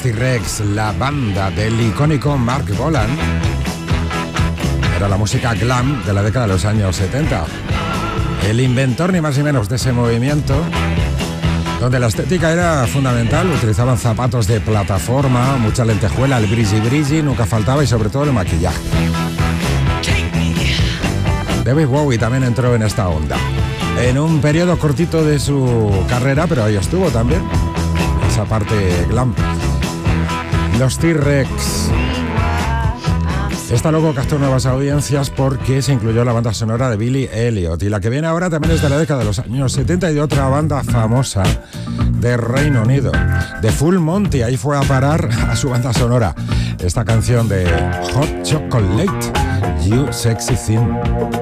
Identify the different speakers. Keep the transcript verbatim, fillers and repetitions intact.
Speaker 1: T-Rex, la banda del icónico Mark Bolan. Era la música glam de la década de los años setenta. El inventor ni más ni menos de ese movimiento, donde la estética era fundamental. Utilizaban zapatos de plataforma, mucha lentejuela, el brigi brigi nunca faltaba, y sobre todo el maquillaje. David Bowie también entró en esta onda en un periodo cortito de su carrera, pero ahí estuvo también esa parte glam. Los T-Rex. Esta luego captó nuevas audiencias porque se incluyó la banda sonora de Billy Elliot, y la que viene ahora también es de la década de los años setenta y de otra banda famosa de Reino Unido, de Full Monty. Ahí fue a parar a su banda sonora esta canción de Hot Chocolate, You Sexy Thing.